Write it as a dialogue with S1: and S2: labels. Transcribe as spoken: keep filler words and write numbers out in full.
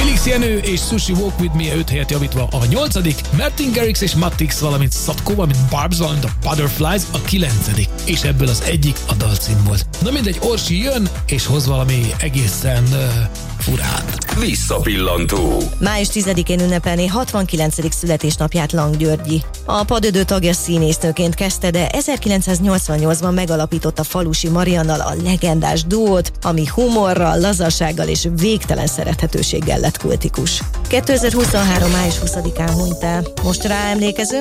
S1: Felix Jenő és Sushi Walk With Me öt helyet javítva a nyolcadik, Martin Garrix és Mattix, valamint Satko, valamint Barbs, valamint a Butterflies a kilencedik, és ebből az egyik a dalcím volt. Na mindegy, Orsi jön, és hoz valami egészen uh, furát.
S2: Visszapillantó.
S3: május tizedikén ünnepelné hatvankilencedik születésnapját Lang Györgyi. A Padödő tagja színésznőként kezdte, de ezerkilencszáznyolcvannyolcban megalapította Falusi Mariannal a legendás duót, ami humorral, lazasággal és végtelen szerethetőséggel lett kultikus. kétezer-huszonhárom. május huszadikán hunyt el. Most ráemlékezünk,